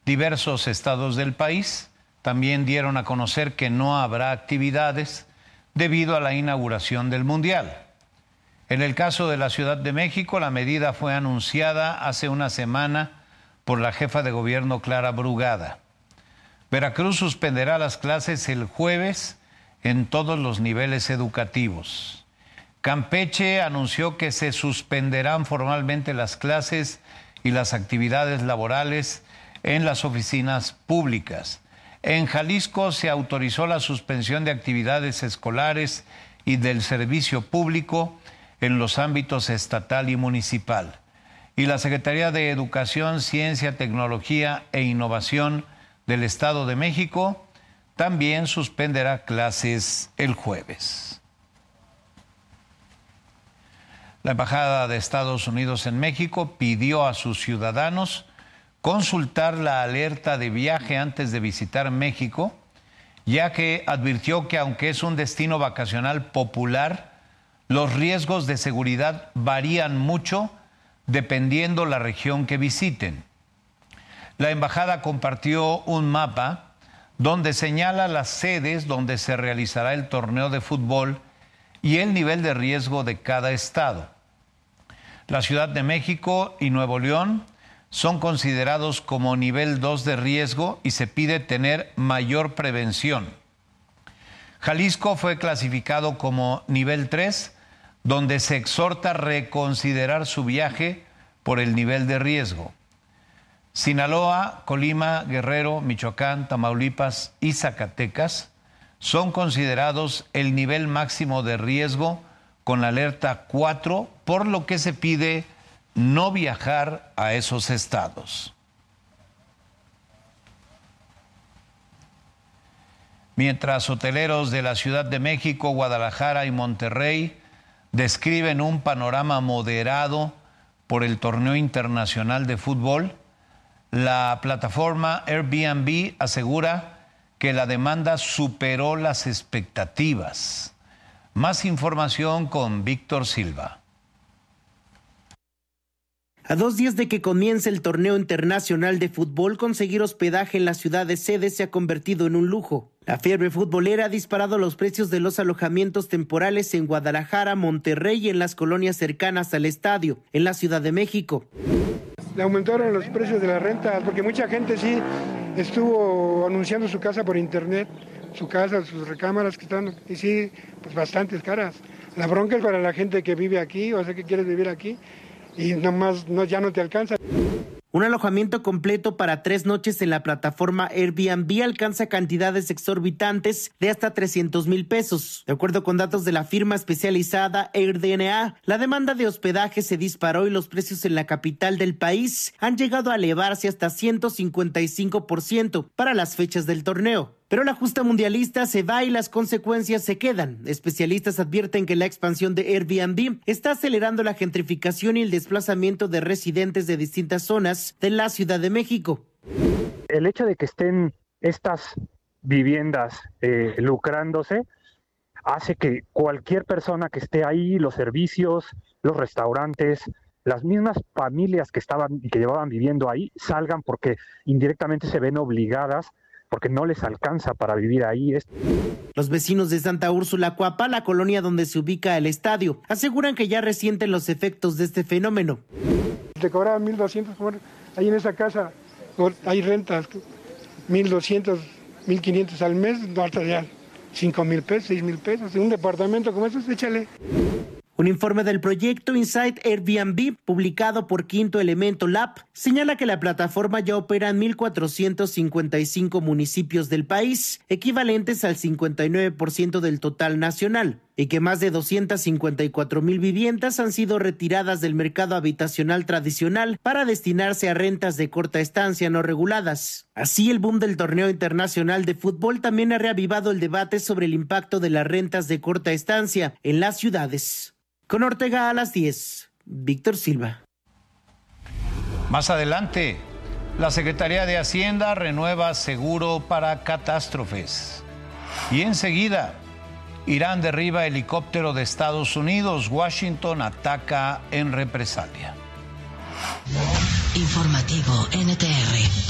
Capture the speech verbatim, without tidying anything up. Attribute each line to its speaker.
Speaker 1: Diversos estados del país también dieron a conocer que no habrá actividades debido a la inauguración del Mundial. En el caso de la Ciudad de México, la medida fue anunciada hace una semana por la jefa de gobierno Clara Brugada. Veracruz suspenderá las clases el jueves en todos los niveles educativos. Campeche anunció que se suspenderán formalmente las clases y las actividades laborales en las oficinas públicas. En Jalisco se autorizó la suspensión de actividades escolares y del servicio público en los ámbitos estatal y municipal. Y la Secretaría de Educación, Ciencia, Tecnología e Innovación del Estado de México también suspenderá clases el jueves. La Embajada de Estados Unidos en México pidió a sus ciudadanos consultar la alerta de viaje antes de visitar México, ya que advirtió que aunque es un destino vacacional popular, los riesgos de seguridad varían mucho dependiendo la región que visiten. La embajada compartió un mapa donde señala las sedes donde se realizará el torneo de fútbol y el nivel de riesgo de cada estado. La Ciudad de México y Nuevo León son considerados como nivel dos de riesgo y se pide tener mayor prevención. Jalisco fue clasificado como nivel tres, donde se exhorta a reconsiderar su viaje por el nivel de riesgo. Sinaloa, Colima, Guerrero, Michoacán, Tamaulipas y Zacatecas son considerados el nivel máximo de riesgo con la alerta cuatro, por lo que se pide no viajar a esos estados. Mientras hoteleros de la Ciudad de México, Guadalajara y Monterrey describen un panorama moderado por el torneo internacional de fútbol, la plataforma Airbnb asegura que la demanda superó las expectativas. Más información con Víctor Silva.
Speaker 2: A dos días de que comience el torneo internacional de fútbol, conseguir hospedaje en la ciudad de sede se ha convertido en un lujo. La fiebre futbolera ha disparado los precios de los alojamientos temporales en Guadalajara, Monterrey y en las colonias cercanas al estadio, en la Ciudad de México.
Speaker 3: Le aumentaron los precios de la renta porque mucha gente sí estuvo anunciando su casa por internet, su casa, sus recámaras que están, y sí, pues bastantes caras. La bronca es para la gente que vive aquí, o sea, que quiere vivir aquí, y nomás no, ya no te alcanza.
Speaker 2: Un alojamiento completo para tres noches en la plataforma Airbnb alcanza cantidades exorbitantes de hasta trescientos mil pesos. De acuerdo con datos de la firma especializada AirDNA, la demanda de hospedaje se disparó y los precios en la capital del país han llegado a elevarse hasta ciento cincuenta y cinco por ciento para las fechas del torneo. Pero la justa mundialista se va y las consecuencias se quedan. Especialistas advierten que la expansión de Airbnb está acelerando la gentrificación y el desplazamiento de residentes de distintas zonas de la Ciudad de México.
Speaker 4: El hecho de que estén estas viviendas eh, lucrándose hace que cualquier persona que esté ahí, los servicios, los restaurantes, las mismas familias que estaban y que llevaban viviendo ahí, salgan porque indirectamente se ven obligadas porque no les alcanza para vivir ahí.
Speaker 2: Los vecinos de Santa Úrsula, Coapa, la colonia donde se ubica el estadio, aseguran que ya resienten los efectos de este fenómeno.
Speaker 3: Te cobraban mil doscientos, ahí en esa casa hay rentas, mil doscientos, mil quinientos al mes, ahorita ya cinco mil pesos, seis mil pesos, en un departamento como ese, échale.
Speaker 2: Un informe del proyecto Inside Airbnb, publicado por Quinto Elemento Lab, señala que la plataforma ya opera en mil cuatrocientos cincuenta y cinco municipios del país, equivalentes al cincuenta y nueve por ciento del total nacional, y que más de doscientas cincuenta y cuatro mil viviendas han sido retiradas del mercado habitacional tradicional para destinarse a rentas de corta estancia no reguladas. Así, el boom del torneo internacional de fútbol también ha reavivado el debate sobre el impacto de las rentas de corta estancia en las ciudades. Con Ortega a las diez, Víctor Silva.
Speaker 1: Más adelante, la Secretaría de Hacienda renueva seguro para catástrofes. Y enseguida, Irán derriba helicóptero de Estados Unidos. Washington ataca en represalia.
Speaker 5: Informativo N T R.